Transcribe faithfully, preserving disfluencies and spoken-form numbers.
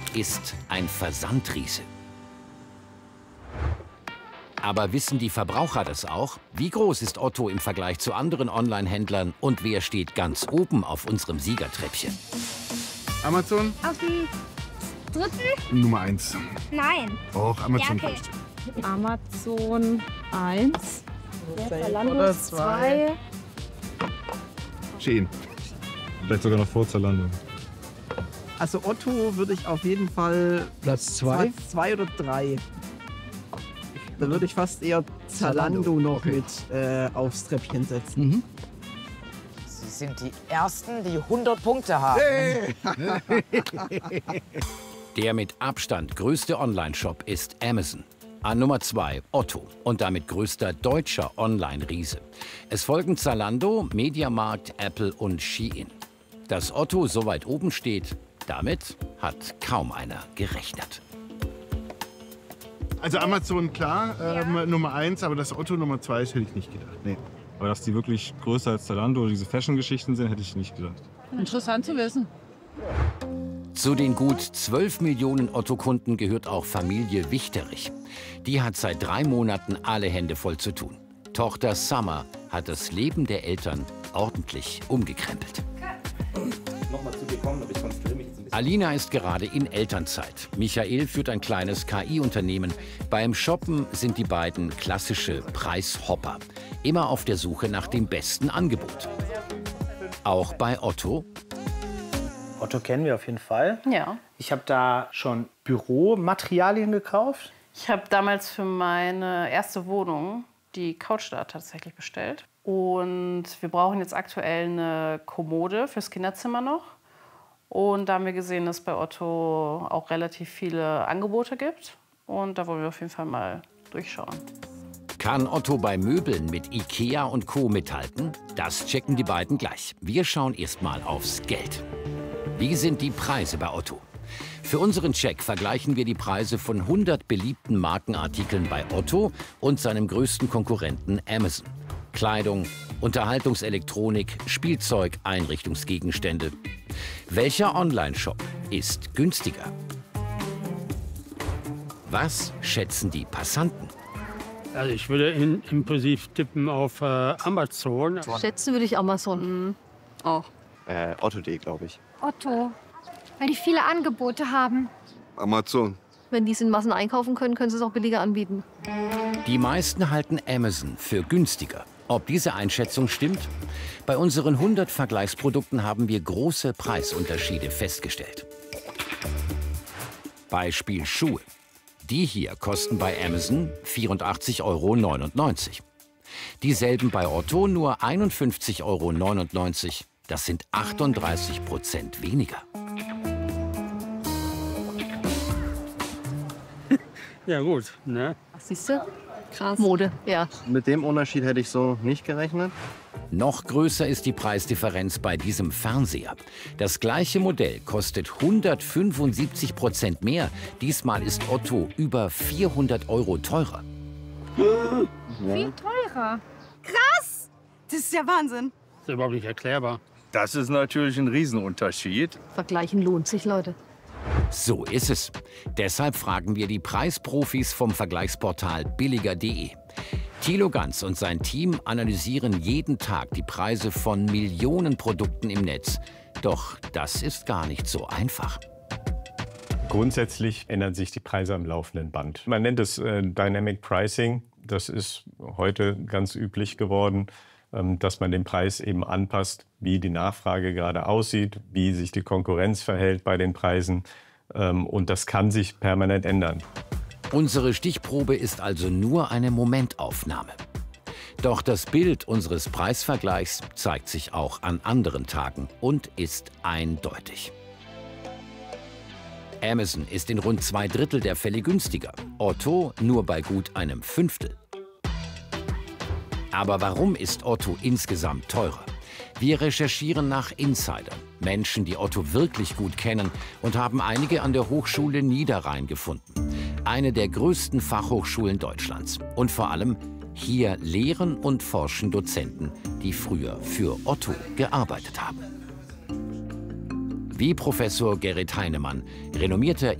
ist ein Versandriese. Aber wissen die Verbraucher das auch? Wie groß ist Otto im Vergleich zu anderen Online-Händlern und wer steht ganz oben auf unserem Siegertreppchen? Amazon? Auf dem dritten? Nummer eins. Nein. Auch Amazon. Ja, okay. Amazon eins. Zalando Oder zwei. Shein. Vielleicht sogar noch vor Zalando. Also Otto würde ich auf jeden Fall Platz zwei. zwei oder drei. Da würde ich fast eher Zalando, Zalando, noch okay. mit äh, aufs Treppchen setzen. Mhm. Sie sind die Ersten, die hundert Punkte haben. Der mit Abstand größte Online-Shop ist Amazon. An Nummer zwei Otto und damit größter deutscher Online-Riese. Es folgen Zalando, Mediamarkt, Apple und Shein. Dass Otto so weit oben steht, damit hat kaum einer gerechnet. Also Amazon, klar, ähm, Nummer eins, aber das Otto Nummer zwei hätte ich nicht gedacht. Nee. Aber dass die wirklich größer als Zalando, diese Fashion-Geschichten sind, hätte ich nicht gedacht. Interessant zu wissen. Zu den gut zwölf Millionen Otto-Kunden gehört auch Familie Wichterich. Die hat seit drei Monaten alle Hände voll zu tun. Tochter Summer hat das Leben der Eltern ordentlich umgekrempelt. Alina ist gerade in Elternzeit. Michael führt ein kleines K I-Unternehmen. Beim Shoppen sind die beiden klassische Preishopper. Immer auf der Suche nach dem besten Angebot. Auch bei Otto. Otto kennen wir auf jeden Fall. Ja. Ich habe da schon Büromaterialien gekauft. Ich habe damals für meine erste Wohnung die Couch da tatsächlich bestellt. Und wir brauchen jetzt aktuell eine Kommode fürs Kinderzimmer noch. Und da haben wir gesehen, dass es bei Otto auch relativ viele Angebote gibt. Und da wollen wir auf jeden Fall mal durchschauen. Kann Otto bei Möbeln mit Ikea und Co. mithalten? Das checken die beiden gleich. Wir schauen erst mal aufs Geld. Wie sind die Preise bei Otto? Für unseren Check vergleichen wir die Preise von hundert beliebten Markenartikeln bei Otto und seinem größten Konkurrenten Amazon. Kleidung, Unterhaltungselektronik, Spielzeug, Einrichtungsgegenstände. Welcher Online-Shop ist günstiger? Was schätzen die Passanten? Also ich würde in, im Prinzip tippen auf äh, Amazon. Schätzen würde ich Amazon. Mhm. Auch. Äh, Otto punkt de, glaube ich. Otto. Weil die viele Angebote haben. Amazon. Wenn die es in Massen einkaufen können, können sie es auch billiger anbieten. Die meisten halten Amazon für günstiger. Ob diese Einschätzung stimmt? Bei unseren hundert Vergleichsprodukten haben wir große Preisunterschiede festgestellt. Beispiel Schuhe. Die hier kosten bei Amazon vierundachtzig Euro neunundneunzig. Dieselben bei Otto nur einundfünfzig Euro neunundneunzig. Das sind achtunddreißig Prozent weniger. Ja gut, ne? Was siehst du? Krass. Mode, ja. Mit dem Unterschied hätte ich so nicht gerechnet. Noch größer ist die Preisdifferenz bei diesem Fernseher. Das gleiche Modell kostet hundertfünfundsiebzig Prozent mehr. Diesmal ist Otto über vierhundert Euro teurer. Viel teurer. Krass! Das ist ja Wahnsinn. Das ist überhaupt nicht erklärbar. Das ist natürlich ein Riesenunterschied. Vergleichen lohnt sich, Leute. So ist es. Deshalb fragen wir die Preisprofis vom Vergleichsportal billiger punkt de. Thilo Ganz und sein Team analysieren jeden Tag die Preise von Millionen Produkten im Netz. Doch das ist gar nicht so einfach. Grundsätzlich ändern sich die Preise am laufenden Band. Man nennt es äh, Dynamic Pricing. Das ist heute ganz üblich geworden, ähm, dass man den Preis eben anpasst, wie die Nachfrage gerade aussieht, wie sich die Konkurrenz verhält bei den Preisen. Ähm, und das kann sich permanent ändern. Unsere Stichprobe ist also nur eine Momentaufnahme. Doch das Bild unseres Preisvergleichs zeigt sich auch an anderen Tagen und ist eindeutig. Amazon ist in rund zwei Drittel der Fälle günstiger, Otto nur bei gut einem Fünftel. Aber warum ist Otto insgesamt teurer? Wir recherchieren nach Insidern, Menschen, die Otto wirklich gut kennen, und haben einige an der Hochschule Niederrhein gefunden. Eine der größten Fachhochschulen Deutschlands. Und vor allem, hier lehren und forschen Dozenten, die früher für Otto gearbeitet haben. Wie Professor Gerrit Heinemann, renommierter